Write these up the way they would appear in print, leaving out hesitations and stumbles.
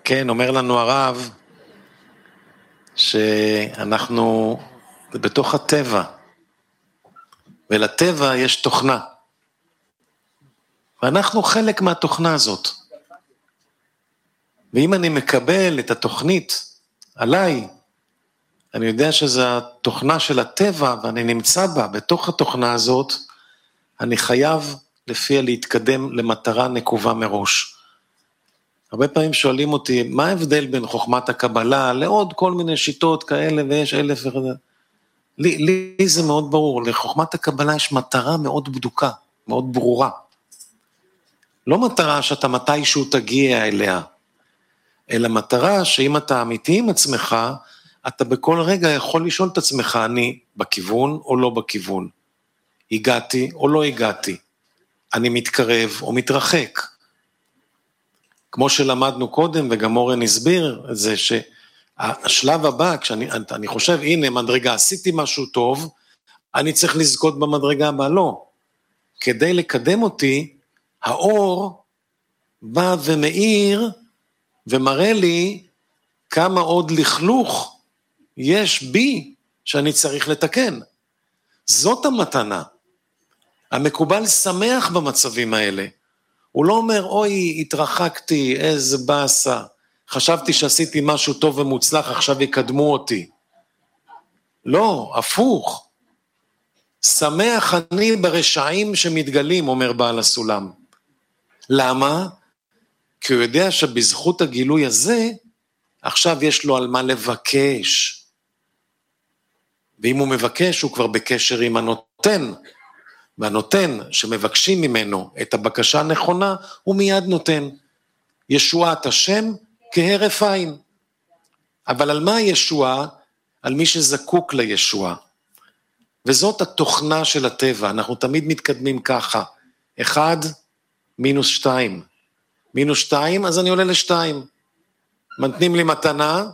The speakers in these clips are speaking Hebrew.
כן, אומר לנו הרב שאנחנו בתוך הטבע, ולטבע יש תוכנה, ואנחנו חלק מהתוכנה הזאת. ואם אני מקבל את התוכנית עליי, אני יודע שזו התוכנה של הטבע, ואני נמצא בה, בתוך התוכנה הזאת, אני חייב לפיה להתקדם למטרה נקובה מראש. הרבה פעמים שואלים אותי, מה ההבדל בין חוכמת הקבלה לעוד כל מיני שיטות כאלה, ויש אלף וכזה. לי זה מאוד ברור, לחוכמת הקבלה יש מטרה מאוד בדוקה, מאוד ברורה. לא מטרה שאתה מתישהו תגיע אליה, אלא מטרה שאם אתה אמיתי עם עצמך, אתה בכל רגע יכול לשאול את עצמך, אני בכיוון או לא בכיוון, הגעתי או לא הגעתי, אני מתקרב או מתרחק. כמו שלמדנו קודם, וגם אורן הסביר את זה, שהשלב הבא, כשאני חושב, הנה מדרגה, עשיתי משהו טוב, אני צריך לזכות במדרגה הבאה, לא. כדי לקדם אותי, האור בא ומאיר, ומראה לי כמה עוד לכלוך יש בי שאני צריך לתקן. זאת המתנה. המקובל שמח במצבים האלה. הוא לא אומר, אוי, התרחקתי, איזה באסה, חשבתי שעשיתי משהו טוב ומוצלח, עכשיו יקדמו אותי. לא, הפוך. שמח אני ברשעים שמתגלים, אומר בעל הסולם. למה? כי הוא יודע שבזכות הגילוי הזה, עכשיו יש לו על מה לבקש. ואם הוא מבקש, הוא כבר בקשר עם הנותן. והנותן שמבקשים ממנו את הבקשה הנכונה, הוא מיד נותן. ישועת השם כהרף עין. אבל על מה הישועה? על מי שזקוק לישועה. וזאת התוכנה של הטבע, אנחנו תמיד מתקדמים ככה. 1, מינוס 2. מינוס 2, אז אני עולה ל2. מתנים לי מתנה?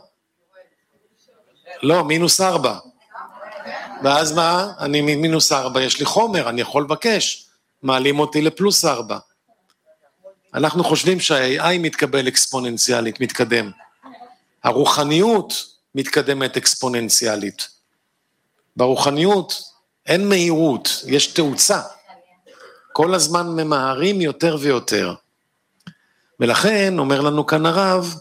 לא, מינוס 4. ואז מה? אני מינוס 4, יש לי חומר, אני יכול לבקש. מעלים אותי לפלוס 4. אנחנו חושבים שה-AI מתקבל אקספוננציאלית, מתקדם. הרוחניות מתקדמת אקספוננציאלית. ברוחניות אין מהירות, יש תאוצה. כל הזמן ממהרים יותר ויותר. ולכן אומר לנו כאן הרב,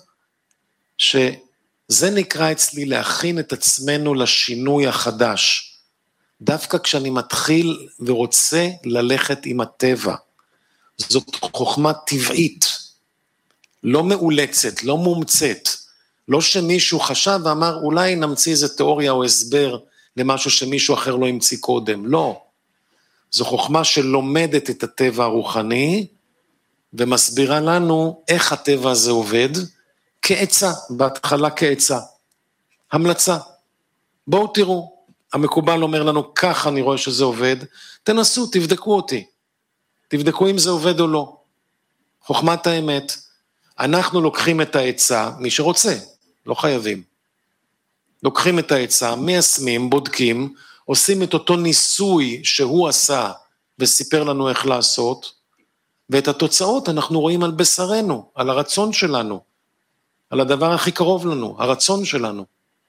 שזה נקרא אצלי להכין את עצמנו לשינוי החדש. דווקא כשאני מתחיל ורוצה ללכת עם הטבע. זאת חוכמה טבעית, לא מאולצת, לא מומצאת. לא שמישהו חשב ואמר, אולי נמציא איזה תיאוריה או הסבר למשהו שמישהו אחר לא המציא קודם. לא. זו חוכמה שלומדת את הטבע הרוחני, ומסבירה לנו איך הטבע הזה עובד, כעצה, בהתחלה כעצה. המלצה. בואו תראו, המקובל אומר לנו, כך אני רואה שזה עובד, תנסו, תבדקו אותי. תבדקו אם זה עובד או לא. חוכמת האמת, אנחנו לוקחים את העצה, מי שרוצה, לא חייבים. לוקחים את העצה, מיישמים, בודקים, עושים את אותו ניסוי שהוא עשה, וסיפר לנו איך לעשות, ואת התוצאות אנחנו רואים על בשרנו, על הרצון שלנו, על הדבר הכי קרוב לנו, הרצון שלנו.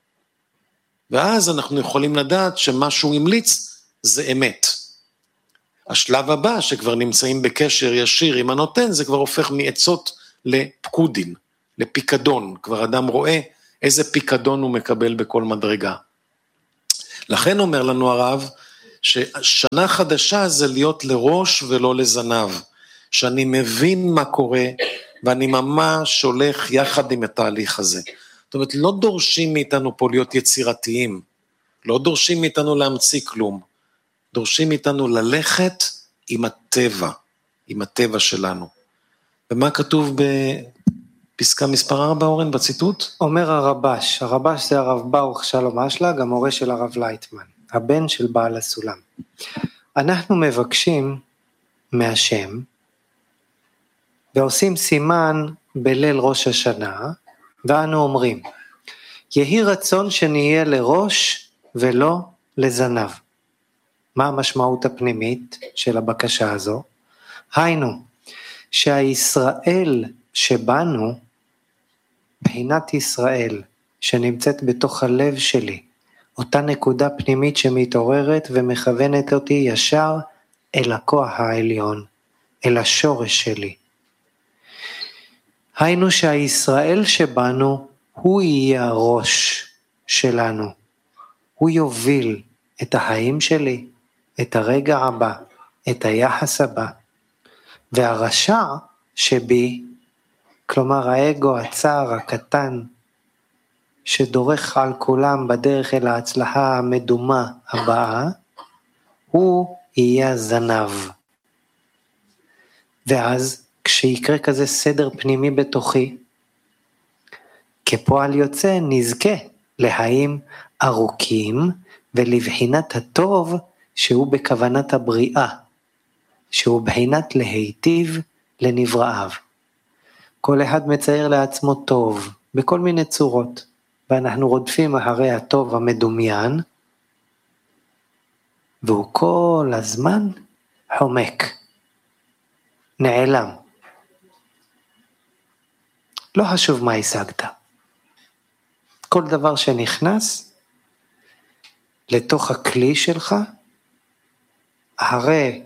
ואז אנחנו יכולים לדעת שמה שהוא המליץ זה אמת. השלב הבא שכבר נמצאים בקשר ישיר עם הנותן, זה כבר הופך מעצות לפקודין, לפיקדון. כבר אדם רואה איזה פיקדון הוא מקבל בכל מדרגה. לכן אומר לנו הרב, ששנה חדשה זה להיות לראש ולא לזנב. שאני מבין מה קורה, ואני ממש הולך יחד עם התהליך הזה. זאת אומרת, לא דורשים מאיתנו פה להיות יצירתיים, לא דורשים מאיתנו להמציא כלום, דורשים מאיתנו ללכת עם הטבע, עם הטבע שלנו. ומה כתוב בפסקה מספר 4, אורן, בציטוט? אומר הרבש זה הרב ברוך שלום אשלג, המורה של הרב לייטמן, הבן של בעל הסולם. אנחנו מבקשים מהשם, ועושים סימן בליל ראש השנה, ואנו אומרים, יהי רצון שנהיה לראש ולא לזנב. מה המשמעות הפנימית של הבקשה הזו? היינו, שהישראל שבנו בחינת ישראל שנמצאת בתוך הלב שלי, אותה נקודה פנימית שמתעוררת ומכוונת אותי ישר אל הכוח העליון, אל השורש שלי. היינו שהישראל שבנו הוא יהיה הראש שלנו, הוא יוביל את החיים שלי, את הרגע הבא, את היחס הבא, והרשע שבי, כלומר האגו הצער הקטן, שדורך על כולם בדרך אל ההצלחה המדומה הבאה, הוא יהיה הזנב. ואז כשיקרה כזה סדר פנימי בתוכי, כפועל יוצא נזכה לחיים ארוכים ולבחינת הטוב שהוא בכוונת הבריאה, שהוא בחינת להיטיב לנבראיו. כל אחד מצייר לעצמו טוב בכל מיני צורות, ואנחנו רודפים אחרי הטוב המדומיין, והוא כל הזמן חומק, נעלם. לא חשוב מה השגת. כל דבר שנכנס לתוך הכלי שלך, אחרי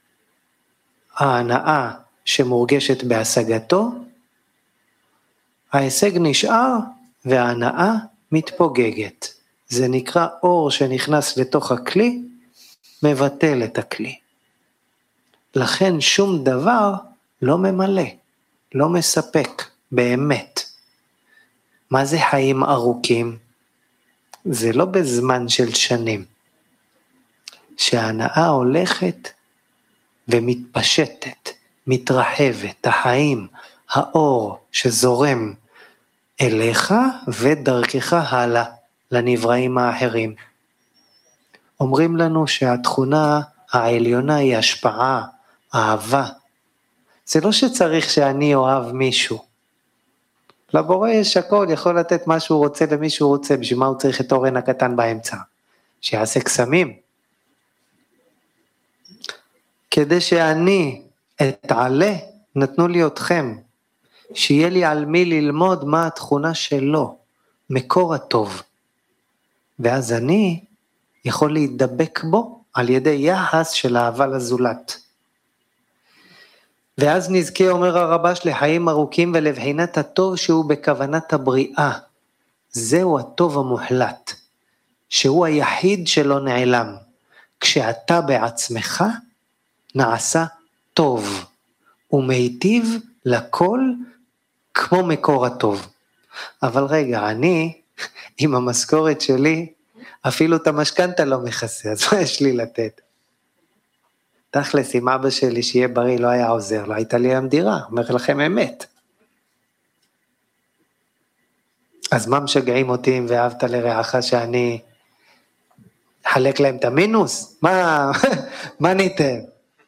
ההנאה שמורגשת בהשגתו, ההישג נשאר וההנאה מתפוגגת. זה נקרא אור שנכנס לתוך הכלי, מבטל את הכלי. לכן שום דבר לא ממלא, לא מספק, באמת. מה זה חיים ארוכים? זה לא בזמן של שנים. שההנאה הולכת ומתפשטת, מתרחבת, החיים, האור שזורם אליך ודרכך הלאה לנבראים האחרים. אומרים לנו שהתכונה העליונה היא השפעה, אהבה. זה לא שצריך שאני אוהב מישהו. לבורא יש הכל, יכול לתת מה שהוא רוצה למי שהוא רוצה, בשביל מה הוא צריך את אורן הקטן באמצע? שיעשה קסמים. כדי שאני אתעלה, נתנו לי אתכם, שיהיה לי על מי ללמוד מה התכונה שלו, מקור הטוב. ואז אני יכול להידבק בו על ידי יחס של אהבה לזולת. ואז נזכה, אומר הרבש, לחיים ארוכים ולבחינת הטוב שהוא בכוונת הבריאה. זהו הטוב המוחלט, שהוא היחיד שלא נעלם. כשאתה בעצמך נעשה טוב, ומיטיב לכל כמו מקור הטוב. אבל רגע, אני עם המשכורת שלי, אפילו את המשכנתה לא מכסה, אז מה יש לי לתת? תכלס, עם אבא שלי שיהיה בריא לא היה עוזר, לא הייתה לי היום דירה, אומר לכם אמת. אז מה משגעים אותי אם ואהבת לרעך שאני חלק להם את המינוס? מה ניתן?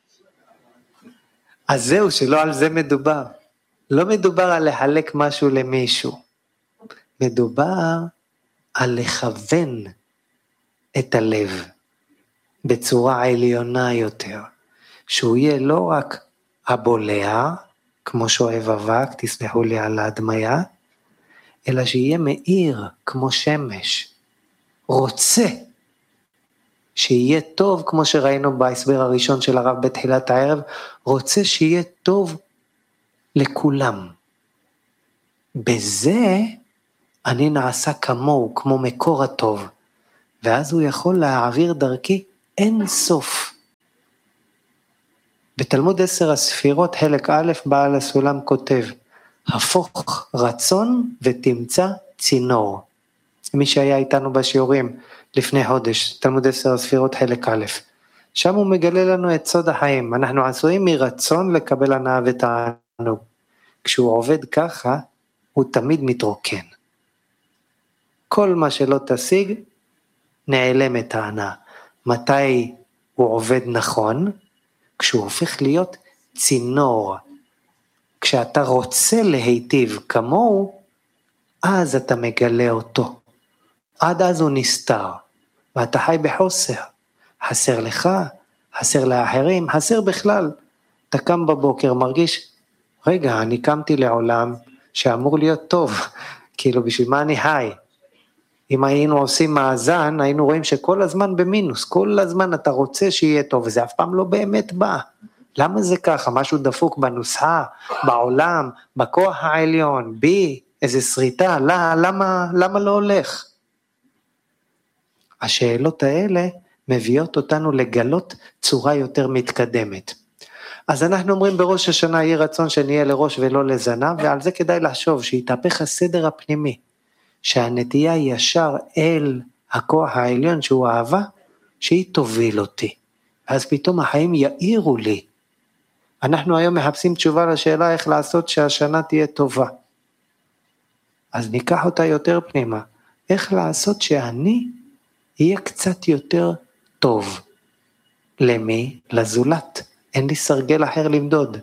אז זהו, שלא על זה מדובר. לא מדובר על לחלק משהו למישהו. מדובר על לכוון את הלב בצורה עליונה יותר. שהוא יהיה לא רק הבולע, כמו שואב אבק, תסלחו לי על ההדמיה, אלא שיהיה מאיר כמו שמש. רוצה שיהיה טוב, כמו שראינו בהסבר הראשון של הרב בתחילת הערב, רוצה שיהיה טוב לכולם. בזה אני נעשה כמוהו, כמו מקור הטוב, ואז הוא יכול להעביר דרכי אין סוף. בתלמוד 10 הספירות, חלק א', בעל הסולם כותב, הפוך רצון ותמצא צינור. מי שהיה איתנו בשיעורים לפני חודש, תלמוד 10 הספירות, חלק א', שם הוא מגלה לנו את סוד החיים. אנחנו עשויים מרצון לקבל הנאה ותענוג. כשהוא עובד ככה, הוא תמיד מתרוקן. כל מה שלא תשיג, נעלם את ההנאה. מתי הוא עובד נכון? כשהוא הופך להיות צינור. כשאתה רוצה להיטיב כמוהו, אז אתה מגלה אותו. עד אז הוא נסתר, ואתה חי בחוסר. חסר לך, חסר לאחרים, חסר בכלל. אתה קם בבוקר, מרגיש, רגע, אני קמתי לעולם שאמור להיות טוב. כאילו בשביל מה אני היי? אם היינו עושים מאזן, היינו רואים שכל הזמן במינוס, כל הזמן אתה רוצה שיהיה טוב, וזה אף פעם לא באמת בא. למה זה ככה? משהו דפוק בנוסחה, בעולם, בכוח העליון, בי, איזה שריטה, למה לא הולך? השאלות האלה מביאות אותנו לגלות צורה יותר מתקדמת. אז אנחנו אומרים בראש השנה, יהיה רצון שנהיה לראש ולא לזנב, ועל זה כדאי לחשוב, שיתהפך הסדר הפנימי, שהנטייה ישר אל הכוח העליון שהוא אהבה, שהיא תוביל אותי. אז פתאום החיים יאירו לי. אנחנו היום מחפשים תשובה לשאלה איך לעשות שהשנה תהיה טובה. אז ניקח אותה יותר פנימה. איך לעשות שאני יהיה קצת יותר טוב. למי? לזולת. אין לי סרגל אחר למדוד.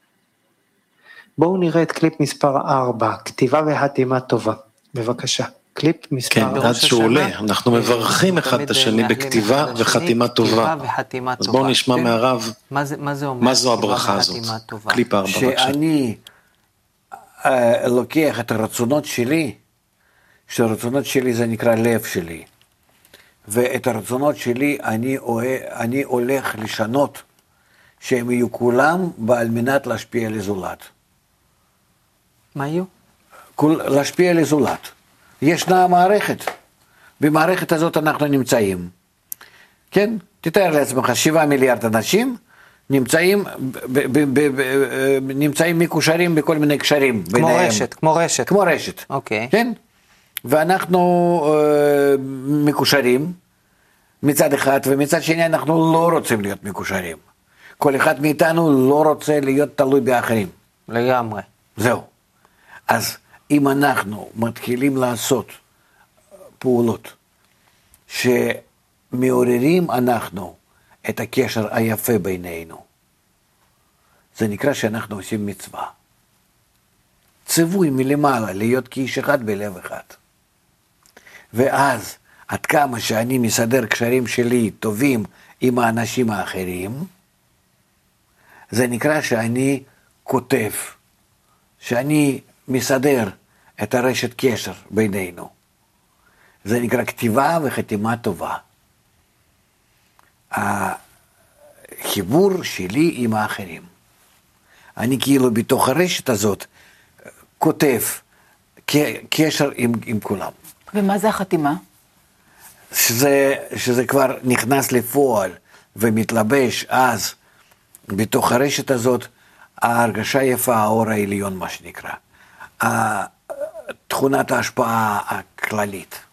בואו נראה את קליפ מספר 4, כתיבה וחתימה טובה. בבקשה. קליפ מספר... כן, עד שהוא עולה, אנחנו מברכים אחד את השני בכתיבה וחתימה טובה. אז בואו נשמע מהרב, מה זו הברכה הזאת. קליפ 4, בבקשה. שאני לוקח את הרצונות שלי, שהרצונות שלי זה נקרא לב שלי, ואת הרצונות שלי אני הולך לשנות, שהם יהיו כולם על מנת להשפיע לזולת. מה יהיו? להשפיע לזולת. ישנה מערכת, במערכת הזאת אנחנו נמצאים. כן? תתאר לעצמך, 7 מיליארד אנשים נמצאים מקושרים בכל מיני קשרים. כמו רשת. כמו רשת. אוקיי. כן? ואנחנו מקושרים מצד אחד, ומצד שני אנחנו לא רוצים להיות מקושרים. כל אחד מאיתנו לא רוצה להיות תלוי באחרים. לגמרי. זהו. אז אם אנחנו מתחילים לעשות פעולות שמעוררים אנחנו את הקשר היפה בינינו, זה נקרא שאנחנו עושים מצווה. ציווי מלמעלה להיות כאיש אחד בלב אחד. ואז עד כמה שאני מסדר קשרים שלי טובים עם האנשים האחרים, זה נקרא שאני כותב, שאני מסדר את הרשת קשר בינינו. זה נקרא כתיבה וחתימה טובה. החיבור שלי עם האחרים. אני כאילו בתוך הרשת הזאת כותב קשר עם כולם. ומה זה החתימה? שזה כבר נכנס לפועל ומתלבש אז בתוך הרשת הזאת, ההרגשה יפה, האור העליון מה שנקרא. תכונת ההשפעה הכללית.